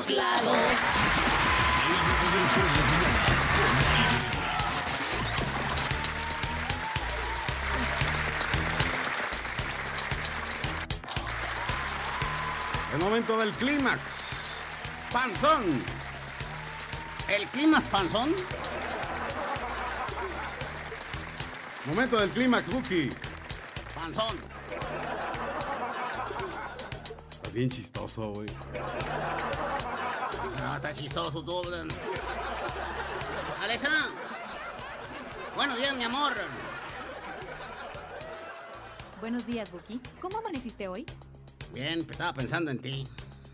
todos lados. El momento del clímax. Panzón. ¿El clímax panzón? Momento del clímax, Buki. Panzón. Está bien chistoso, güey. No, está chistoso tú. Alexa. Buenos días, mi amor. Buenos días, Buki. ¿Cómo amaneciste hoy? Bien, estaba pensando en ti.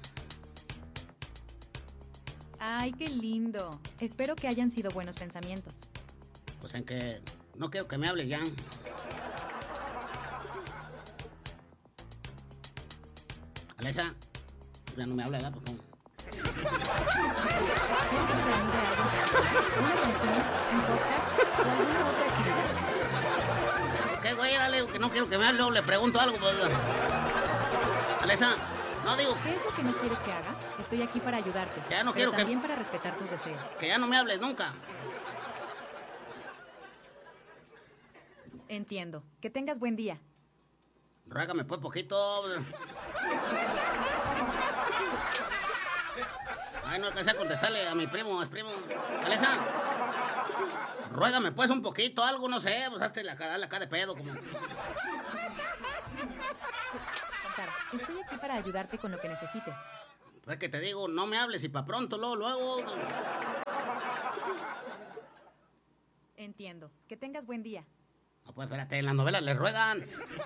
Ay, qué lindo. Espero que hayan sido buenos pensamientos. Pues en que no quiero que me hables ya. Alexa, ya no me habla, ¿verdad? Por favor. ¿Quieres que te ayude a algo? ¿Una canción? ¿Un podcast? ¿O alguna otra actividad? ¿Qué, güey? Dale, que no quiero que me hable, o le pregunto algo. Pues. Alexa, no digo... ¿Qué es lo que no quieres que haga? Estoy aquí para ayudarte. Ya no pero quiero que... también para respetar tus deseos. Que ya no me hables nunca. Entiendo. Que tengas buen día. Ruégame pues poquito. Ay, no alcancé a contestarle a mi primo, Alexa, ruégame pues un poquito, algo, no sé, pues hazte la cara de pedo, como... Contara, estoy aquí para ayudarte con lo que necesites. Pues que te digo, no me hables y pa' pronto, luego... Entiendo. Que tengas buen día. No, pues espérate, en las novelas les ruegan.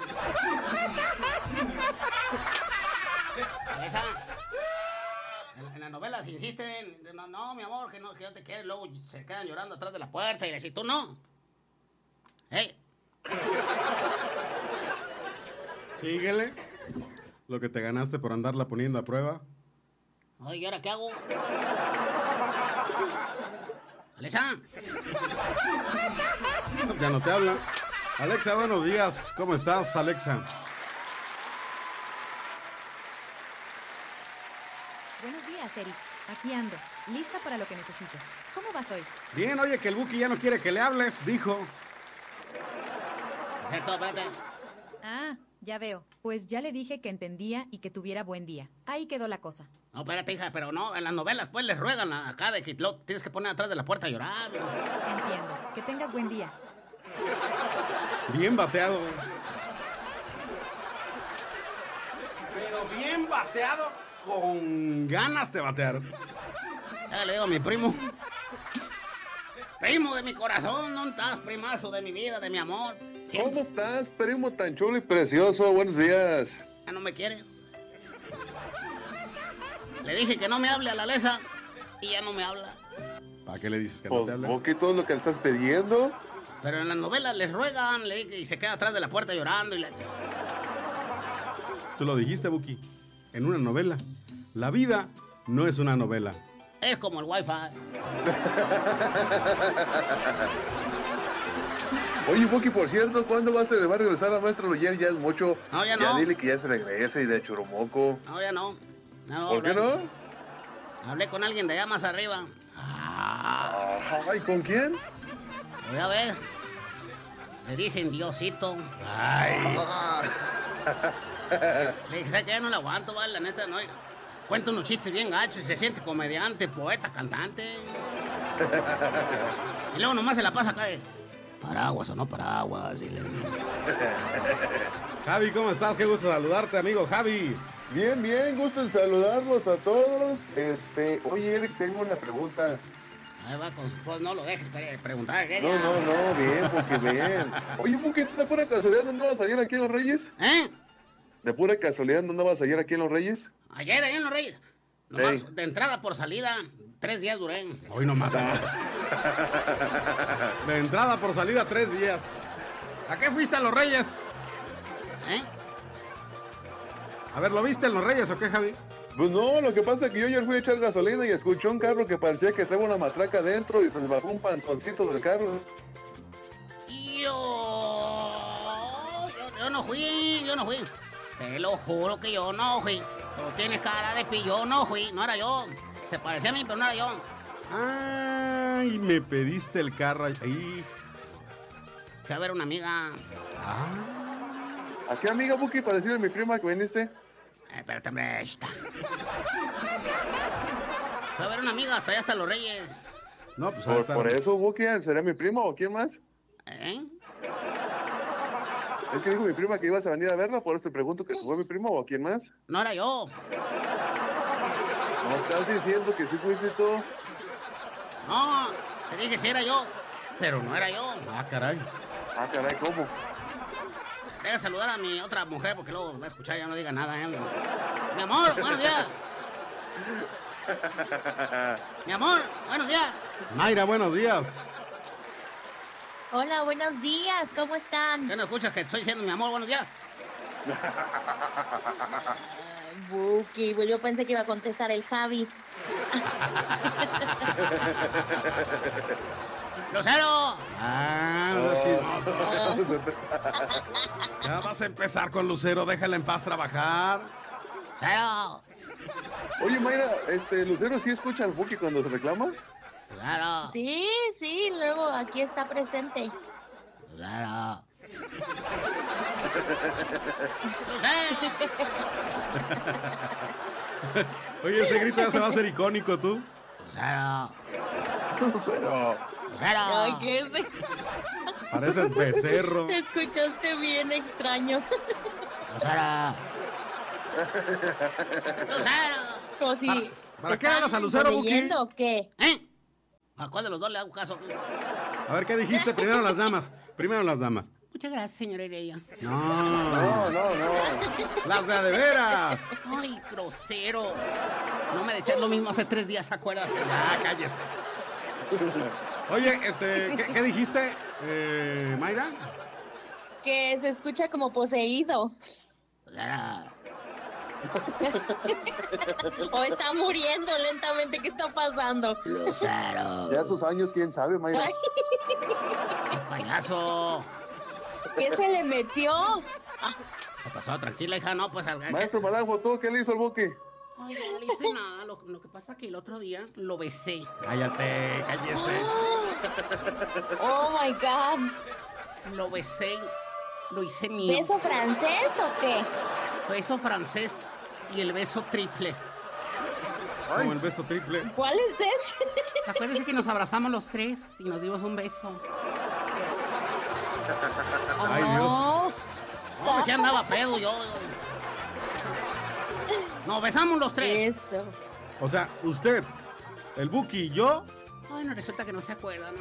Alexa, en las novelas insisten, no, mi amor, que no te quiero, luego se quedan llorando atrás de la puerta y le dicen, tú no. ¡Hey! Síguele. Lo que te ganaste por andarla poniendo a prueba. Oye, ¿y ahora qué hago? Alexa. Ya no te habla. Alexa, buenos días. ¿Cómo estás, Alexa? Buenos días, Eric. Aquí ando. Lista para lo que necesites. ¿Cómo vas hoy? Bien, oye, que el Buki ya no quiere que le hables, dijo. Espérate. Ah, ya veo. Pues ya le dije que entendía y que tuviera buen día. Ahí quedó la cosa. No, espérate, hija, pero no, en las novelas pues les ruegan acá de que lo tienes que poner atrás de la puerta a llorar. Entiendo. Que tengas buen día. Bien bateado. Pero bien bateado con ganas de batear. Ya le digo a mi primo. Primo de mi corazón, ¿dónde estás, primazo de mi vida, de mi amor? Siempre. ¿Cómo estás, primo tan chulo y precioso? Buenos días. ¿Ya no me quieres? Le dije que no me hable a la Alexa y ya no me habla. ¿Para qué le dices que no te habla? ¿O qué todo lo que le estás pidiendo? Pero en las novelas les ruegan y se queda atrás de la puerta llorando. Tú lo dijiste, Buki. En una novela. La vida no es una novela. Es como el Wi-Fi. Oye, Buki, por cierto, ¿cuándo vas a regresar a Maestro Loyer? Ya es mucho. No, ya no. Ya dile que ya se regrese y de Churumoco. No, ya no. ¿Por qué no? Hablé con alguien de allá más arriba. Ay, ¿con quién? Voy a ver. Le dicen Diosito. Ay. Le dije que ya no la aguanto, vale, la neta, no. Cuenta unos chistes bien gachos y se siente comediante, poeta, cantante. Y luego nomás se la pasa acá de paraguas o no paraguas. Javi, ¿cómo estás? Qué gusto saludarte, amigo Javi. Bien, bien, gusto en saludarlos a todos. Oye, Eric, tengo una pregunta. Ahí va con su... Pues no lo dejes preguntar. No, bien, porque bien. Oye, Buki, ¿tú de pura casualidad no andabas ayer aquí en Los Reyes? ¿Eh? ¿De pura casualidad no andabas ayer aquí en Los Reyes? Ayer, ahí en Los Reyes. Nomás, de entrada por salida, 3 días duré. Hoy nomás. De entrada por salida, 3 días. ¿A qué fuiste a Los Reyes? ¿Eh? A ver, ¿lo viste en Los Reyes o qué, Javi? Pues no, lo que pasa es que yo ayer fui a echar gasolina y escuché un carro que parecía que traía una matraca adentro y pues bajó un panzoncito del carro. Yo no fui. Te lo juro que yo no fui. Tú tienes cara de pillo, no fui, no era yo. Se parecía a mí, pero no era yo. Ay, me pediste el carro ahí. Fui a ver una amiga. ¿A qué amiga, Buki, para decirle a mi prima que viniste? Espérate, hombre, ahí está. Fui a ver una amiga, hasta allá hasta Los Reyes. No, pues ahí está. Por eso, Buki, ¿será mi prima o quién más? ¿Eh? Es que dijo mi prima que ibas a venir a verla, por eso te pregunto que fue mi prima o quién más. No era yo. ¿No estás diciendo que sí fuiste tú? No, te dije si era yo, pero no era yo. Ah, caray. Ah, caray, ¿cómo? Deja saludar a mi otra mujer porque luego va a escuchar y ya no diga nada, ¿eh? Mi amor, buenos días. Mi amor, buenos días. Mayra, buenos días. Hola, buenos días, ¿cómo están? ¿Qué no escuchas que estoy diciendo mi amor, buenos días? Ay, Buki, pues yo pensé que iba a contestar el Javi. ¡Lucero! Ah, no, chismoso. Ya vas a empezar con Lucero, déjala en paz trabajar. ¡Lucero! Oye, Mayra, Lucero sí escucha al Buki cuando se reclama. ¡Lucero! Sí, sí, luego aquí está presente. ¡Lucero! ¡Lucero! Oye, ese grito ya se va a hacer icónico, tú. ¡Lucero! Lucero. Ay, ¡Lucero! ¿qué es? Pareces becerro. Te escuchaste bien extraño. ¡Lucero! ¡Lucero! Como si... ¿Para ¿te qué están hablas a Lucero, Buki? leyendo o qué? ¿Eh? ¿A cuál de los dos le hago caso? A ver, ¿qué dijiste? Primero las damas. Primero las damas. Muchas gracias, señora Ireya. No, No, no, no. las de a de veras. ¡Ay, grosero! No me decías lo mismo hace 3 días, acuérdate. Ya, cállese. Oye, ¿qué dijiste, Mayra? Que se escucha como poseído. ¡Lucero! O está muriendo lentamente. ¿Qué está pasando? ¡Lucero! Ya sus años, quién sabe, Mayra. Ay, ¡Payaso! ¿qué se le metió? ¿Qué pasó? Tranquila, hija, no, pues... Maestro Madango, ¿tú qué le hizo al Buki? Ay, no le hice nada. Lo que pasa es que el otro día lo besé. Cállate, cállese. Oh my God. Lo besé. Lo hice mío. ¿Beso francés o qué? Beso francés y el beso triple. Como el beso triple. ¿Cuál es ese? Acuérdense que nos abrazamos los 3 y nos dimos un beso. Ay, Dios. Oh, No, pues ya andaba pedo yo. Nos besamos los 3. eso. O sea, usted, el Buki y yo. Ay, no, resulta que no se acuerdan.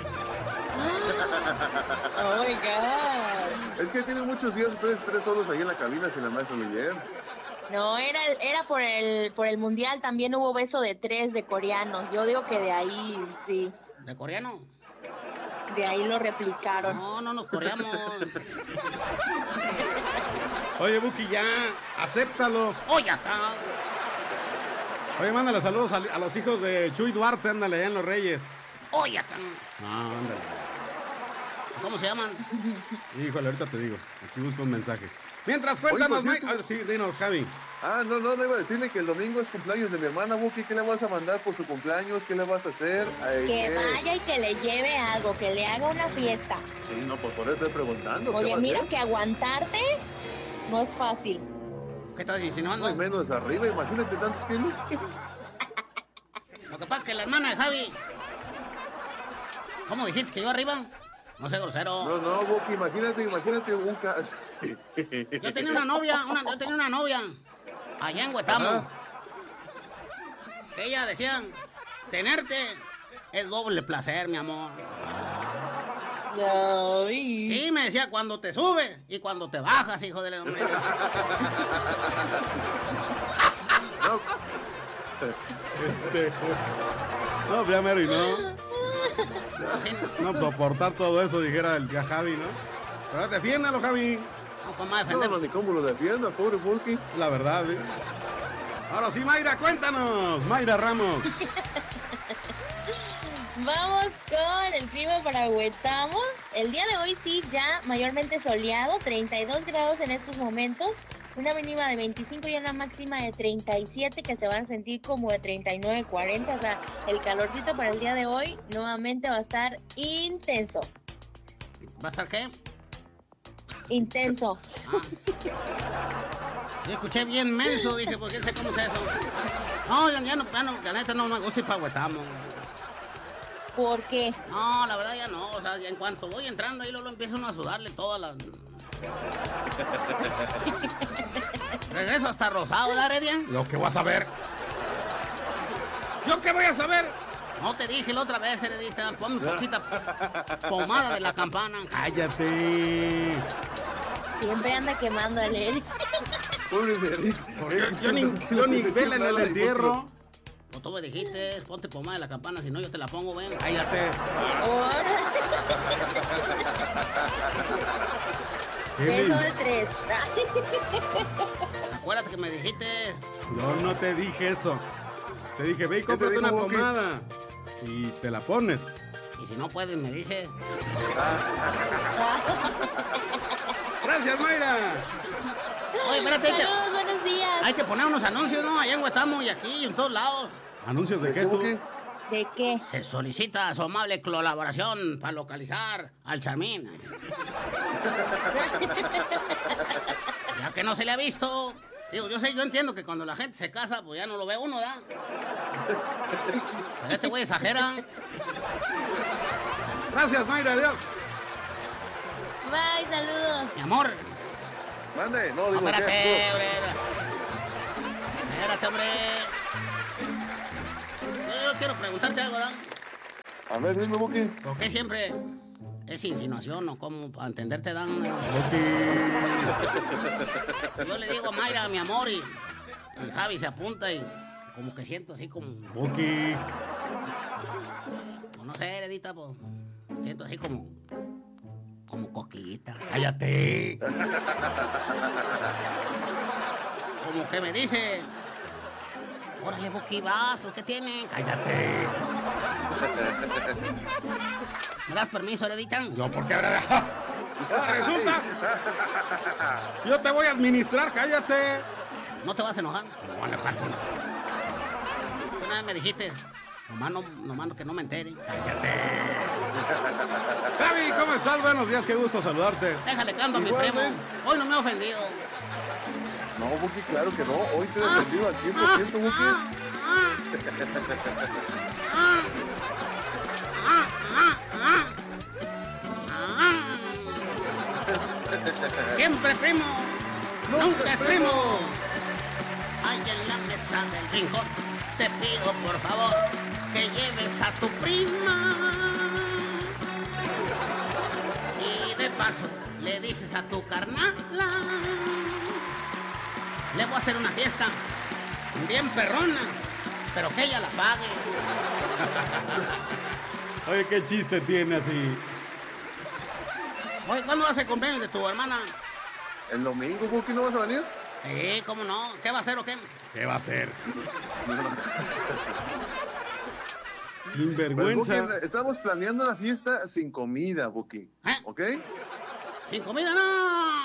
Oh my God. Es que tienen muchos días ustedes tres solos ahí en la cabina sin la maestra Miguel. No, era por el mundial. También hubo beso de 3 de coreanos. Yo digo que de ahí, sí. ¿De coreano? De ahí lo replicaron. No, no nos coreamos. Oye, Buki, ya, acéptalo. Oye, acá. Oye, mándale saludos a los hijos de Chuy Duarte, ándale, allá en Los Reyes. Oye, acá. No, ándale. ¿Cómo se llaman? Híjole, ahorita te digo. Aquí busco un mensaje. Mientras, cuéntanos, Oye, por Mike. Sí, dinos, Javi. Ah, no iba a decirle que el domingo es cumpleaños de mi hermana, Buki. ¿Qué le vas a mandar por su cumpleaños? ¿Qué le vas a hacer? Ay, Que ¿qué? vaya y que le lleve algo, que le haga una fiesta. Sí, no, pues por eso estoy preguntando. ¿qué va Oye, a mira hacer? que aguantarte no es fácil. ¿Qué estás No insinuando? hay menos arriba, imagínate tantos kilos. Lo que pasa es que la hermana de Javi. ¿Cómo dijiste que yo arriba? No sé, grosero. No, Buki, imagínate un caso. Yo tenía una novia allá en Huetamo. Ajá. Ella decía, tenerte es doble placer, mi amor. Ay. Sí, me decía, cuando te subes y cuando te bajas, hijo de la hombre. No, No, ya mero y no. No soportar todo eso, dijera el Javi, ¿no? Pero defiéndalo, Javi. No, ¿cómo va a no, defenderlo? ni cómo lo defienda, pobre Buki. La verdad, ¿eh? Ahora sí, Mayra, cuéntanos. Mayra Ramos. Vamos con el clima para Huetamo. El día de hoy sí, ya mayormente soleado, 32 grados en estos momentos. Una mínima de 25 y una máxima de 37 que se van a sentir como de 39, 40. O sea, el calorcito para el día de hoy nuevamente va a estar intenso. ¿Va a estar qué? Intenso. Yo escuché bien menso, dije, ¿por qué sé cómo es eso? No, ya no, la neta no me gusta ir para Huetamo. ¿Por qué? No, la verdad ya no, o sea, ya en cuanto voy entrando ahí luego empieza uno a sudarle todas las... Regreso hasta rosado, ¿verdad, Heredia? Lo que vas a ver. ¿Yo qué voy a saber? No te dije la otra vez, Heredita, ponme poquita pomada de la campana. Cállate. Siempre anda quemando a él. Pobre de Eric. Yo ni vela en el entierro. O tú me dijiste, ponte pomada de la campana, si no yo te la pongo, ven. Cállate. Beso de 3. Acuérdate que me dijiste. Yo no te dije eso. Te dije, ve y ¿Qué te cómprate dijo, una Buki? pomada. Y te la pones. Y si no puedes, me dices. Gracias, Mayra. Oye, espérate, Saludos, buenos días. hay que poner unos anuncios, ¿no? Allá en Huetamo y aquí, en todos lados. ¿Anuncios de qué tú? Buki? ¿De qué? Se solicita su amable colaboración para localizar al Charmín. Ya que no se le ha visto. Digo, yo entiendo que cuando la gente se casa, pues ya no lo ve uno, ¿verdad? Pero este güey exagera. Gracias, Mayra, adiós. Bye, saludos. Mi amor. Mande, no, No, digo, espérate, ¿qué? hombre. Espérate, hombre. Yo quiero preguntarte algo, ¿verdad? A ver, dime, Buki. ¿Por qué siempre es insinuación o cómo para entenderte, Dan? Yo le digo a Mayra, mi amor, y Javi se apunta y como que siento así como... Buki. No sé, Heredita, pues... Siento así como... Como coquillita. Cállate. Como que me dice... Órale, Buki, vas, ¿qué tienen? Cállate. ¿Me das permiso, Heredita? Yo, ¿por qué habrá? Ahora resulta. Yo te voy a administrar, cállate. ¿No te vas a enojar? No voy a enojarte. Una vez me dijiste... Nomás que no me entere. Javi, ¿cómo estás? Buenos días, qué gusto saludarte. Déjale canto a mi Igualmente. primo. Hoy no me ha ofendido. No, Buki, claro que no. Hoy te he defendido al 100%, Buki. Siempre primo, nunca es primo. Ay, en la mesa del rincón, te pido por favor que lleves a tu prima. Y de paso, le dices a tu carnala, le voy a hacer una fiesta bien perrona, pero que ella la pague. Oye, qué chiste tiene así. Oye, ¿cuándo va a ser cumpleaños de tu hermana? El domingo, Buki, ¿no vas a venir? Sí, ¿cómo no? ¿Qué va a hacer o qué? ¿Qué va a hacer? Pues, Sinvergüenza. Buki, estamos planeando una fiesta sin comida, Buki. ¿Eh? ¿Ok? ¿Sin comida? ¡No!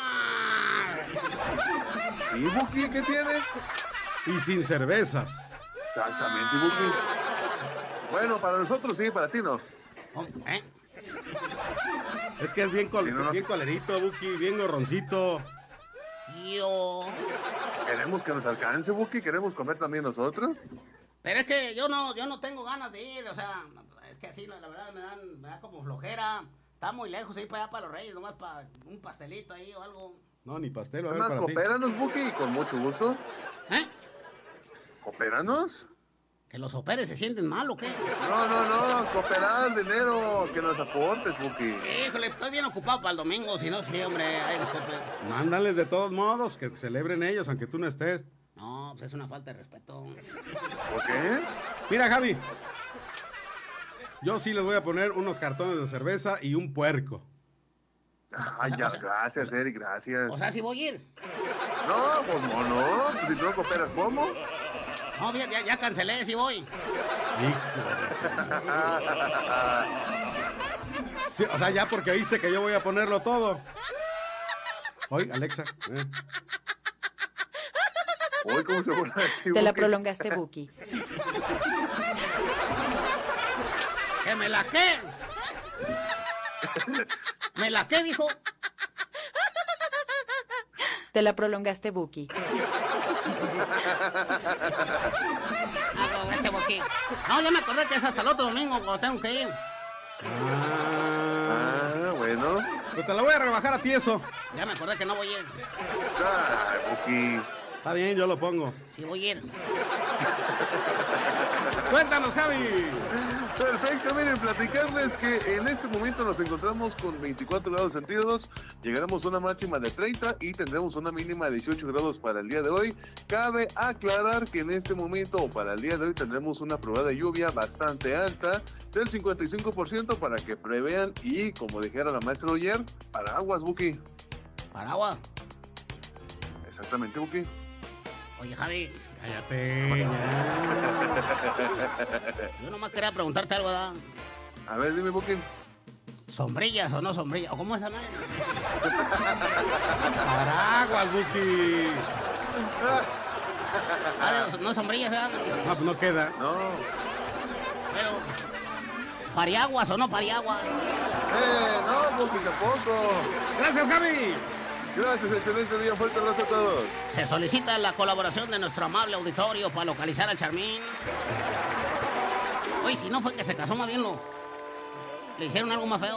¿Y Buki qué tiene? Y sin cervezas. Exactamente, Buki. Bueno, para nosotros sí, para ti no. Oh, ¿eh? Es que es bien, Sí, no. bien colerito, Buki, bien gorroncito. Yo... Queremos que nos alcance, Buki. Queremos comer también nosotros. Pero es que yo no tengo ganas de ir, o sea, es que así, la verdad, me da como flojera. Está muy lejos ir para allá, para los Reyes, nomás para un pastelito ahí o algo. No, ni pastel, a ver, Además, para ti. coopéranos, Buki, con mucho gusto. ¿Eh? ¿Coopéranos? ¿Que los operes se sienten mal o qué? No, cooperar, dinero, que nos aportes, Buki. Híjole, estoy bien ocupado para el domingo, si no, sí, hombre, ay, disculpe. Mándales de todos modos, que celebren ellos, aunque tú no estés. No, pues es una falta de respeto. ¿Por qué? Mira, Javi. Yo sí les voy a poner unos cartones de cerveza y un puerco. Ay, ya, gracias, Eric, gracias. O sea, si voy a ir. No, pues no, pues si tú no cooperas, ¿cómo? No, ya cancelé, si voy. Sí, o sea, ya porque viste que yo voy a ponerlo todo. Oye, Alexa. Hoy, ¿cómo se burla de ti, Te la Buki? prolongaste, Buki. ¿Que me la qué? ¿Me la qué, dijo? Te la prolongaste, Buki. Este Buki. No, ya me acordé que es hasta el otro domingo cuando tengo que ir. Ah, bueno. Pues te la voy a rebajar a ti eso. Ya me acordé que no voy a ir. Ay, Buki. Está bien, yo lo pongo. Sí voy a ir. Cuéntanos, Javi. Perfecto, miren, platicarles que en este momento nos encontramos con 24 grados centígrados, llegaremos a una máxima de 30 y tendremos una mínima de 18 grados para el día de hoy. Cabe aclarar que en este momento o para el día de hoy tendremos una probabilidad de lluvia bastante alta del 55% para que prevean y, como dijera la maestra ayer, paraguas, Buki. Paraguas. Exactamente, Buki. Oye, Javi, Cállate. Ya. yo nomás quería preguntarte algo, ¿verdad? A ver, dime, Buki. ¿Sombrillas o no sombrillas? ¿O cómo es esa madre? Paraguas, Buki. No sombrillas, ¿verdad? No, pues no queda. No. Pero, ¿pariaguas o no pariaguas? No, Buki, tampoco. Gracias, Javi. Gracias, excelente día, fuerte abrazo a todos. Se solicita la colaboración de nuestro amable auditorio para localizar al Charmín. Oye, si no fue que se casó, más bien le hicieron algo más feo.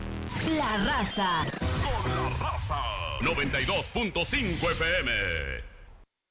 La Raza. Con la raza. 92.5 FM.